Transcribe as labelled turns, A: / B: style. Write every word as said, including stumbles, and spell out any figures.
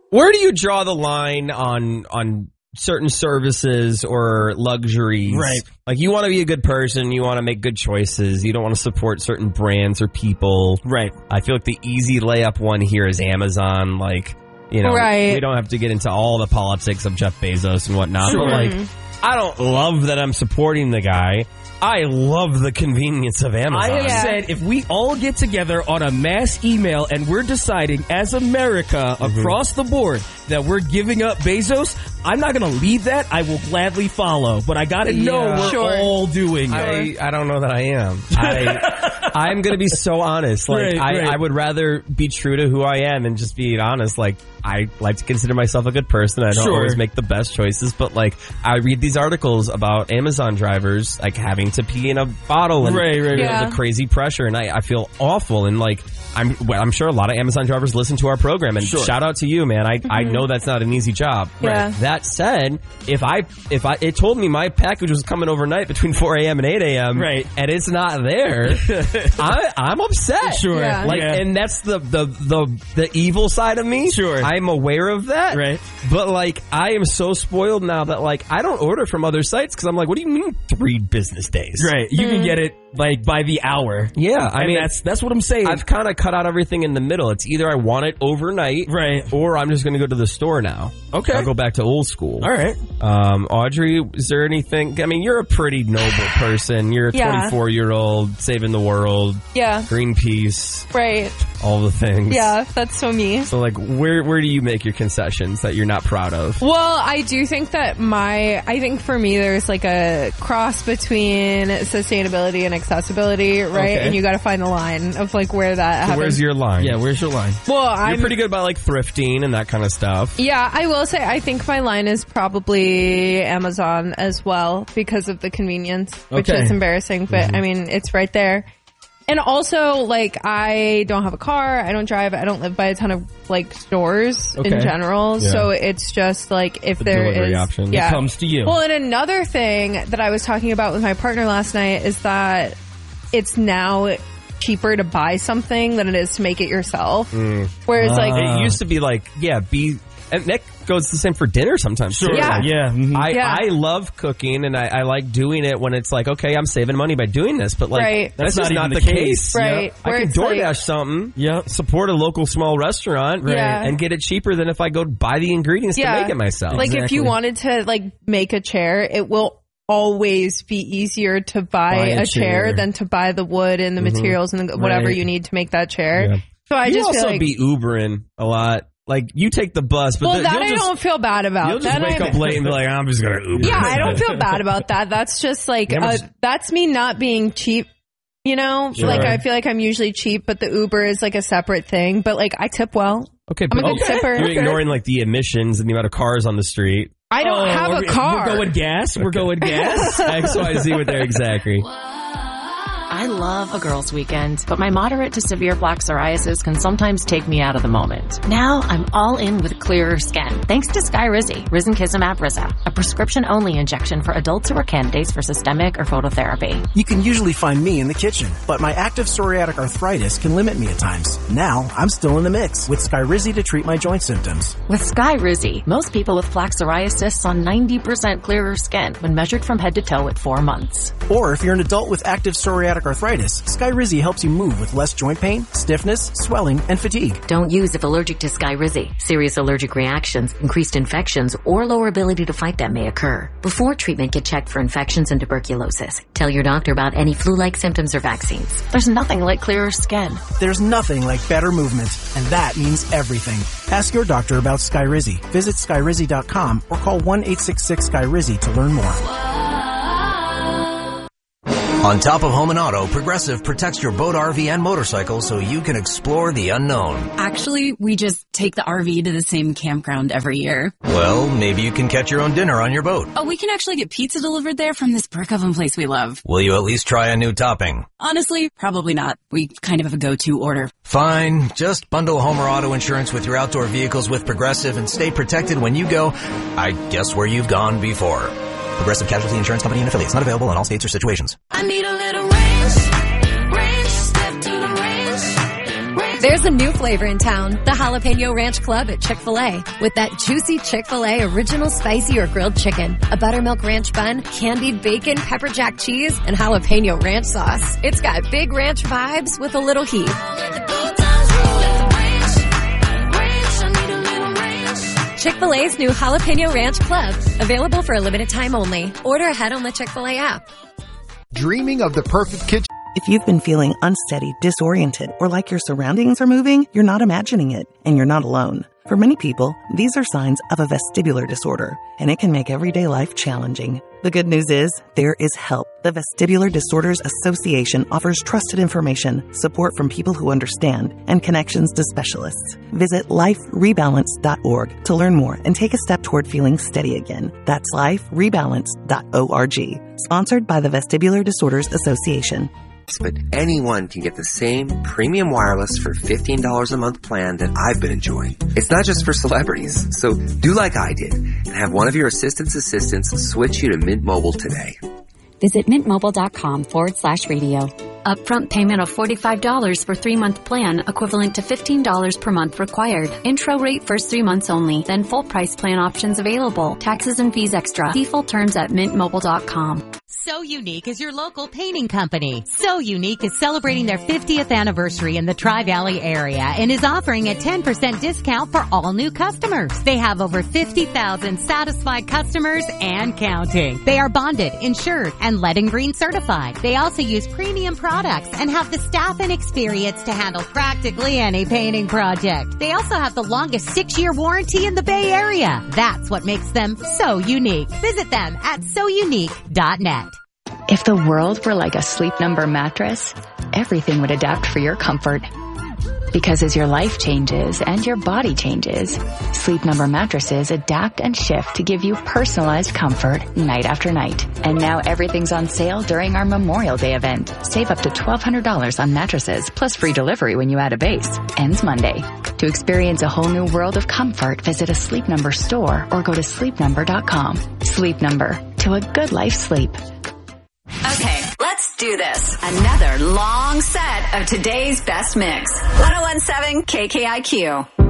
A: Where do you draw the line on on certain services or luxuries?
B: Right.
A: Like, you want to be a good person, you want to make good choices, you don't want to support certain brands or people.
B: Right.
A: I feel like the easy layup one here is Amazon. Like, you know,
C: right.
A: we don't have to get into all the politics of Jeff Bezos and whatnot,
B: Sure.
A: but like, I don't love that I'm supporting the guy. I love the convenience of Amazon.
B: I have
C: Yeah.
B: said if we all get together on a mass email and we're deciding as America
A: Mm-hmm.
B: across the board that we're giving up Bezos, I'm not going to lead that. I will gladly follow. But I got to know
A: Yeah.
B: we're
C: Sure.
B: all doing it.
A: I, I don't know that I am. I, I'm going to be so honest. Like,
B: Right,
A: I,
B: right.
A: I would rather be true to who I am and just be honest. Like, I like to consider myself a good person. I don't
B: Sure.
A: always make the best choices, but like, I read these articles about Amazon drivers, like having to pee in a bottle and
B: Right, right, right.
C: Yeah.
A: the crazy pressure. And I, I feel awful. And like, I'm, well, I'm sure a lot of Amazon drivers listen to our program, and
B: Sure.
A: shout out to you, man. I, I know that's not an easy job.
C: Yeah.
A: That said, if I, if I, it told me my package was coming overnight between four a.m. and eight a.m.
B: Right.
A: and it's not there, I, I'm upset.
B: Sure.
C: Yeah.
A: Like,
B: Yeah.
A: and that's the, the, the, the evil side of me.
B: Sure.
A: I'm aware of that.
B: Right.
A: But like, I am so spoiled now that like, I don't order from other sites because I'm like, what do you mean three business days?
B: Right. You can get it like by the hour.
A: Yeah. I
B: I
A: mean,
B: mean, that's that's what I'm saying.
A: I've kind of cut out everything in the middle. It's either I want it overnight,
B: Right.
A: or I'm just going to go to the store now.
B: Okay.
A: I'll go back to old school.
B: All right.
A: Um, Audrey, is there anything? I mean, you're a pretty noble person. You're a
C: Yeah.
A: twenty-four year old saving the world,
C: Yeah.
A: Greenpeace,
C: Right.
A: all the things.
C: Yeah. That's so me.
A: So, like, where where do you make your concessions that you're not proud of?
C: Well, I do think that my, I think for me, there's like a cross between sustainability and accessibility, right?
A: Okay.
C: And you got to find the line of like where that happens.
A: Where's your line?
B: Yeah, where's your line?
C: well,
A: You're
C: I'm
A: pretty good about like thrifting and that kind of stuff.
C: Yeah, I will say I think my line is probably Amazon as well because of the convenience, which
B: Okay.
C: is embarrassing, but I mean, it's right there. And also, like, I don't have a car, I don't drive, I don't live by a ton of, like, stores in
B: Okay.
C: general,
A: Yeah.
C: so it's just, like, if
A: The
C: there
A: delivery
C: is...
A: option.
C: Yeah.
B: It comes to you.
C: Well, and another thing that I was talking about with my partner last night is that it's now cheaper to buy something than it is to make it yourself. Whereas, like...
A: It used to be like, yeah, be... And that goes the same for dinner sometimes.
B: Sure.
A: too.
C: Yeah.
B: Yeah. mhm.
A: I,
C: Yeah.
A: I love cooking and I, I like doing it when it's like, okay, I'm saving money by doing this, but like,
C: Right.
A: that's,
B: That's
A: just
B: not
A: not
B: even
A: the
B: the
A: case.
B: case.
C: Right.
A: I
C: Where
A: can
C: it's like-
A: DoorDash something,
B: Yep.
A: support a local small restaurant,
C: Right. Yeah.
A: and get it cheaper than if I go buy the ingredients
C: Yeah.
A: to make it myself.
C: Like if you
B: Exactly.
C: wanted to like make a chair, it will always be easier to buy,
A: Buy a
C: a, chair.
A: chair.
C: than to buy the wood and the materials and the, whatever
B: Right.
C: you need to make that chair.
A: Yeah.
C: So I
A: you
C: just
A: also
C: feel like,
A: be Ubering a lot. Like, you take the bus, but
C: well,
A: the,
C: that
A: you'll
C: I
A: just,
C: don't feel bad about.
A: you'll just
C: That
A: wake
C: I-
A: up late and be like, I'm just going to Uber.
C: Yeah, I don't feel bad about that. That's just like,
A: Yeah, but
C: uh,
A: just-
C: that's me not being cheap. You know,
A: Sure.
C: like I feel like I'm usually cheap, but the Uber is like a separate thing. But like I tip well.
A: Okay,
C: I'm
A: but
C: a good
A: okay.
C: tipper.
A: You're
C: Okay.
A: ignoring like the emissions and the amount of cars on the street.
C: I don't
B: Oh,
C: have a
B: we're-
C: car.
B: We're going gas. We're going gas.
A: X, Y, Z with their exactly.
D: I love a girls' weekend, but my moderate to severe plaque psoriasis can sometimes take me out of the moment. Now I'm all in with clearer skin, thanks to Skyrizi, Risankizumab Riza, a prescription-only injection for adults who are candidates for systemic or phototherapy.
E: You can usually find me in the kitchen, but my active psoriatic arthritis can limit me at times. Now, I'm still in the mix with Skyrizi to treat my joint symptoms.
D: With Skyrizi, most people with plaque psoriasis saw ninety percent clearer skin when measured from head to toe at four months.
E: Or if you're an adult with active psoriatic arthritis, Skyrizi helps you move with less joint pain, stiffness, swelling, and fatigue.
F: Don't use if allergic to Skyrizi. Serious allergic reactions, increased infections, or lower ability to fight them may occur. Before treatment, get checked for infections and tuberculosis. Tell your doctor about any flu-like symptoms or vaccines.
D: There's nothing like clearer skin.
E: There's nothing like better movement, and that means everything. Ask your doctor about Skyrizi. Visit Skyrizi dot com or call one eight six six Skyrizi to learn more.
G: On top of home and auto, Progressive protects your boat, R V, and motorcycle so you can explore the unknown.
H: Actually, we just take the R V to the same campground every year.
G: Well, maybe you can catch your own dinner on your boat.
H: Oh, we can actually get pizza delivered there from this brick oven place we love.
G: Will you at least try a new topping?
H: Honestly, probably not. We kind of have a go-to order.
G: Fine. Just bundle home or auto insurance with your outdoor vehicles with Progressive and stay protected when you go, I guess, where you've gone before. Progressive Casualty Insurance Company and affiliates. Not available in all states or situations.
I: I need a little range, range, step to the range, range. There's a new flavor in town, the Jalapeno Ranch Club at Chick-fil-A. With that juicy Chick-fil-A original spicy or grilled chicken, a buttermilk ranch bun, candied bacon, pepper jack cheese, and jalapeno ranch sauce. It's got big ranch vibes with a little heat. Chick-fil-A's new Jalapeno Ranch Club. Available for a limited time only. Order ahead on the Chick-fil-A app.
J: Dreaming of the perfect kitchen?
K: If you've been feeling unsteady, disoriented, or like your surroundings are moving, you're not imagining it, and you're not alone. For many people, these are signs of a vestibular disorder, and it can make everyday life challenging. The good news is, there is help. The Vestibular Disorders Association offers trusted information, support from people who understand, and connections to specialists. Visit life rebalance dot org to learn more and take a step toward feeling steady again. That's life rebalance dot org. Sponsored by the Vestibular Disorders Association.
L: But anyone can get the same premium wireless for fifteen dollars a month plan that I've been enjoying. It's not just for celebrities, so do like I did and have one of your assistant's assistants switch you to Mint Mobile today.
M: Visit mintmobile.com forward slash radio.
F: Upfront payment of forty-five dollars for three-month plan, equivalent to fifteen dollars per month required. Intro rate first three months only, then full price plan options available. Taxes and fees extra. See full terms at mint mobile dot com.
N: So Unique is your local painting company. So Unique is celebrating their fiftieth anniversary in the Tri-Valley area and is offering a ten percent discount for all new customers. They have over fifty thousand satisfied customers and counting. They are bonded, insured, and Lead and Green certified. They also use premium products and have the staff and experience to handle practically any painting project. They also have the longest six-year warranty in the Bay Area. That's what makes them so unique. Visit them at so unique dot net.
O: If the world were like a Sleep Number mattress, everything would adapt for your comfort. Because as your life changes and your body changes, Sleep Number mattresses adapt and shift to give you personalized comfort night after night. And now everything's on sale during our Memorial Day event. Save up to twelve hundred dollars on mattresses, plus free delivery when you add a base. Ends Monday. To experience a whole new world of comfort, visit a Sleep Number store or go to sleep number dot com. Sleep Number. To a good life's sleep.
P: Okay, let's do this. Another long set of today's best mix. one oh one point seven K K I Q.